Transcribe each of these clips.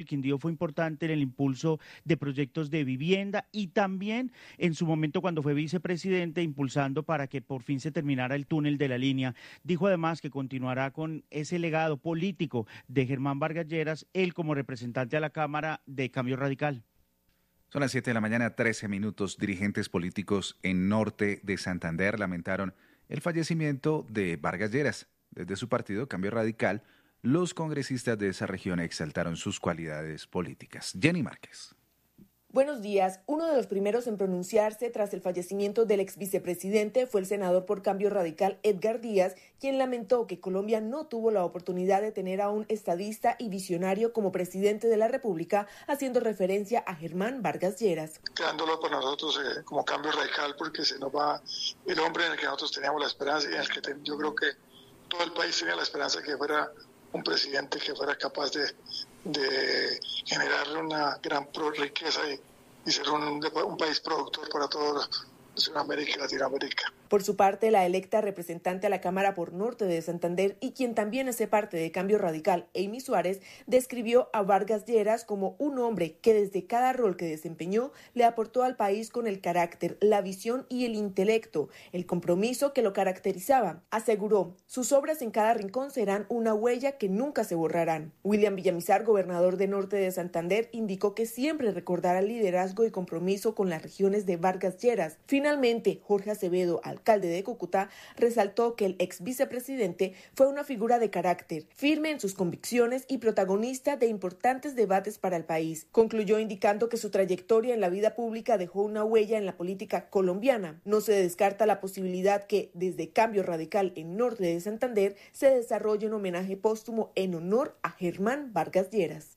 Quindío fue importante en el impulso de proyectos de vivienda y también en su momento cuando fue vicepresidente impulsando para que por fin se terminara el túnel de la línea. Dijo además que continuará con ese legado político de Germán Vargas Lleras, él como representante a la Cámara de Cambio Radical. Son las 7 de la mañana, 13 minutos. Dirigentes políticos en norte de Santander lamentaron el fallecimiento de Vargas Lleras. Desde su partido, Cambio Radical, los congresistas de esa región exaltaron sus cualidades políticas. Jenny Márquez. Buenos días. Uno de los primeros en pronunciarse tras el fallecimiento del ex vicepresidente fue el senador por Cambio Radical Edgar Díaz, quien lamentó que Colombia no tuvo la oportunidad de tener a un estadista y visionario como presidente de la República, haciendo referencia a Germán Vargas Lleras. Quedándolo para nosotros como Cambio Radical, porque se nos va el hombre en el que nosotros teníamos la esperanza y en el que yo creo que todo el país tenía la esperanza de que fuera un presidente que fuera capaz de generar una gran riqueza y ser un país productor para toda Sudamérica y Latinoamérica. Por su parte, la electa representante a la Cámara por Norte de Santander y quien también hace parte de Cambio Radical, Amy Suárez, describió a Vargas Lleras como un hombre que desde cada rol que desempeñó le aportó al país con el carácter, la visión y el intelecto, el compromiso que lo caracterizaba. Aseguró, sus obras en cada rincón serán una huella que nunca se borrarán. William Villamizar, gobernador de Norte de Santander, indicó que siempre recordará el liderazgo y compromiso con las regiones de Vargas Lleras. Finalmente, Jorge Acevedo, alcalde de Cúcuta, resaltó que el ex vicepresidente fue una figura de carácter, firme en sus convicciones y protagonista de importantes debates para el país. Concluyó indicando que su trayectoria en la vida pública dejó una huella en la política colombiana. No se descarta la posibilidad que, desde Cambio Radical en Norte de Santander, se desarrolle un homenaje póstumo en honor a Germán Vargas Lleras.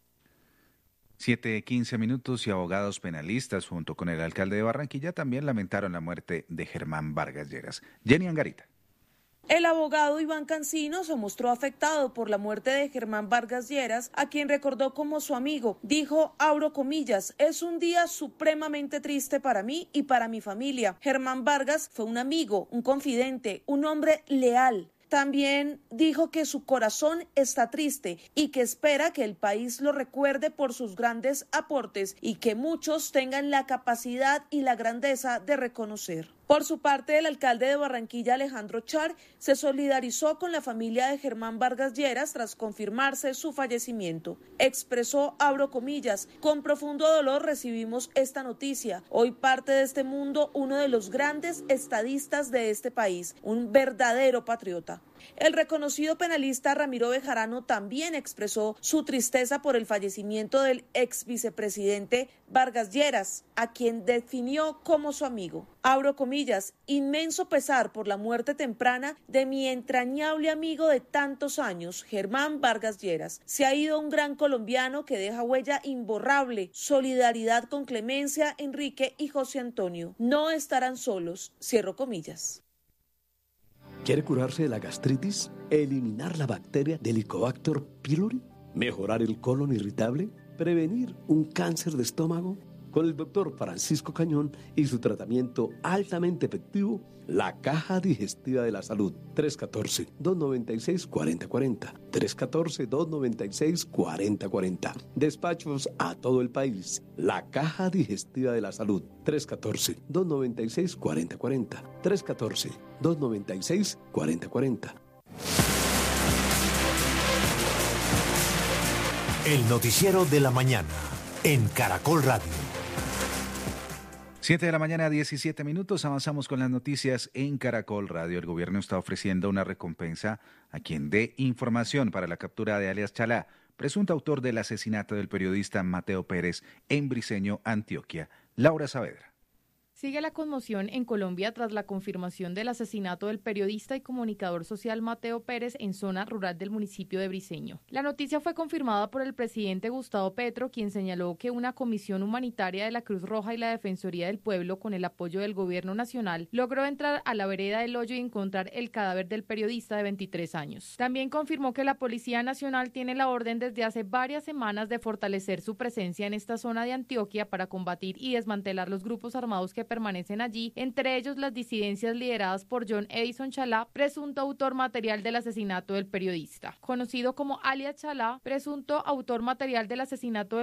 7:15 minutos y abogados penalistas junto con el alcalde de Barranquilla también lamentaron la muerte de Germán Vargas Lleras. Jenny Angarita. El abogado Iván Cancino se mostró afectado por la muerte de Germán Vargas Lleras, a quien recordó como su amigo. Dijo, abro comillas, es un día supremamente triste para mí y para mi familia. Germán Vargas fue un amigo, un confidente, un hombre leal. También dijo que su corazón está triste y que espera que el país lo recuerde por sus grandes aportes y que muchos tengan la capacidad y la grandeza de reconocer. Por su parte, el alcalde de Barranquilla, Alejandro Char, se solidarizó con la familia de Germán Vargas Lleras tras confirmarse su fallecimiento. Expresó, abro comillas, con profundo dolor recibimos esta noticia. Hoy parte de este mundo uno de los grandes estadistas de este país, un verdadero patriota. El reconocido penalista Ramiro Bejarano también expresó su tristeza por el fallecimiento del ex vicepresidente Vargas Lleras, a quien definió como su amigo. Abro comillas, inmenso pesar por la muerte temprana de mi entrañable amigo de tantos años, Germán Vargas Lleras. Se ha ido un gran colombiano que deja huella imborrable. Solidaridad con Clemencia, Enrique y José Antonio. No estarán solos. Cierro comillas. ¿Quiere curarse de la gastritis? ¿Eliminar la bacteria del Helicobacter pylori? ¿Mejorar el colon irritable? ¿Prevenir un cáncer de estómago? Con el doctor Francisco Cañón y su tratamiento altamente efectivo, la Caja Digestiva de la Salud. 314-296-4040. 314-296-4040. Despachos a todo el país. La Caja Digestiva de la Salud. 314-296-4040. 314-296-4040. El noticiero de la mañana en Caracol Radio. 7 de la mañana, 17 minutos. Avanzamos con las noticias en Caracol Radio. El gobierno está ofreciendo una recompensa a quien dé información para la captura de alias Chalá, presunto autor del asesinato del periodista Mateo Pérez en Briceño, Antioquia. Laura Saavedra. Sigue la conmoción en Colombia tras la confirmación del asesinato del periodista y comunicador social Mateo Pérez en zona rural del municipio de Briceño. La noticia fue confirmada por el presidente Gustavo Petro, quien señaló que una comisión humanitaria de la Cruz Roja y la Defensoría del Pueblo, con el apoyo del gobierno nacional, logró entrar a la vereda del Hoyo y encontrar el cadáver del periodista de 23 años. También confirmó que la Policía Nacional tiene la orden desde hace varias semanas de fortalecer su presencia en esta zona de Antioquia para combatir y desmantelar los grupos armados que permanecen allí, entre ellos las disidencias lideradas por John Edison Chalá, presunto autor material del asesinato del periodista. Conocido como alias Chalá, presunto autor material del asesinato del